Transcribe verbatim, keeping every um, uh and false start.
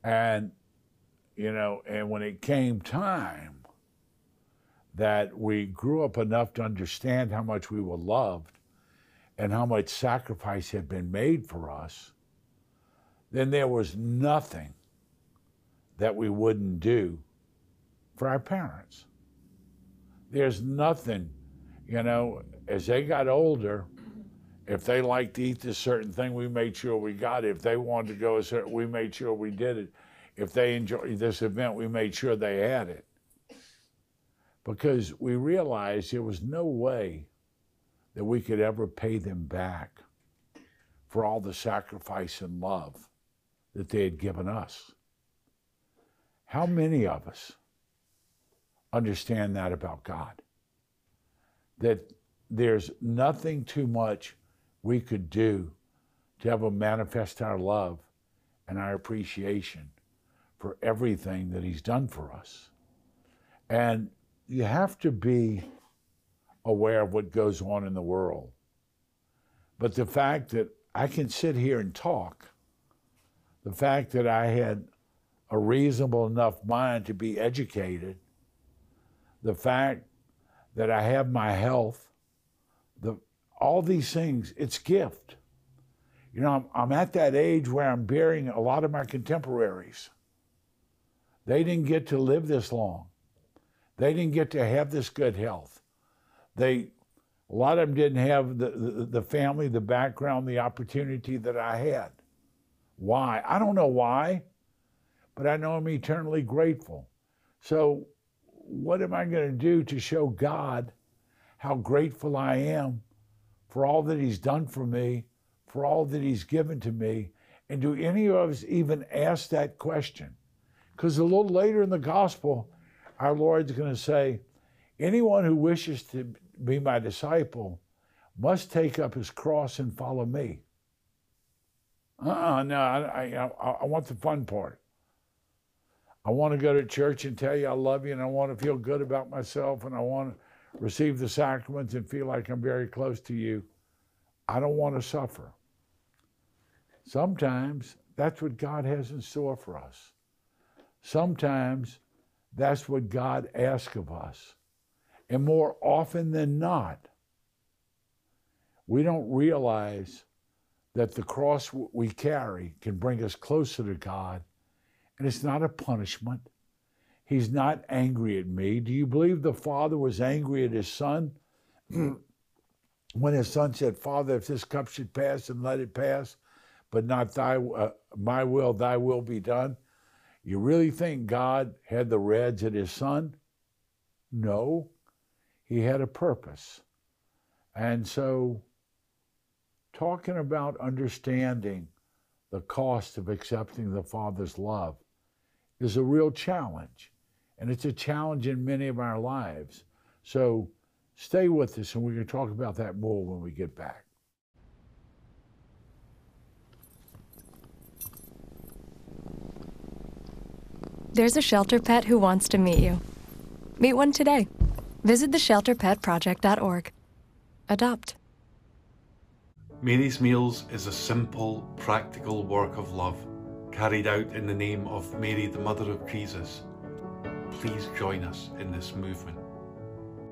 And, you know, and when it came time that we grew up enough to understand how much we were loved and how much sacrifice had been made for us, then there was nothing that we wouldn't do for our parents. There's nothing, you know, as they got older, if they liked to eat this certain thing, we made sure we got it. If they wanted to go a certain, we made sure we did it. If they enjoyed this event, we made sure they had it. Because we realized there was no way that we could ever pay them back for all the sacrifice and love that they had given us. How many of us understand that about God? That there's nothing too much we could do to ever manifest our love and our appreciation for everything that he's done for us. And you have to be aware of what goes on in the world. But the fact that I can sit here and talk, the fact that I had a reasonable enough mind to be educated, the fact that I have my health, the, all these things, it's gift. You know, I'm, I'm at that age where I'm burying a lot of my contemporaries. They didn't get to live this long. They didn't get to have this good health. They, a lot of them didn't have the, the, the family, the background, the opportunity that I had. Why? I don't know why, but I know I'm eternally grateful. So what am I going to do to show God how grateful I am for all that he's done for me, for all that he's given to me? And do any of us even ask that question? Because a little later in the gospel, our Lord's going to say, anyone who wishes to be my disciple must take up his cross and follow me. Uh-uh, no, I, I, I want the fun part. I want to go to church and tell you I love you, and I want to feel good about myself, and I want to receive the sacraments and feel like I'm very close to you. I don't want to suffer. Sometimes that's what God has in store for us. Sometimes that's what God asks of us. And more often than not, we don't realize that the cross we carry can bring us closer to God. And it's not a punishment. He's not angry at me. Do you believe the Father was angry at his Son? When his Son said, Father, if this cup should pass, and let it pass, but not thy, uh, my will, thy will be done. You really think God had the reds at his Son? No, he had a purpose. And so talking about understanding the cost of accepting the Father's love is a real challenge. And it's a challenge in many of our lives. So stay with us, and we're going to talk about that more when we get back. There's a shelter pet who wants to meet you. Meet one today. Visit the shelter pet project dot org. Adopt. Mary's Meals is a simple, practical work of love carried out in the name of Mary, the Mother of Jesus. Please join us in this movement.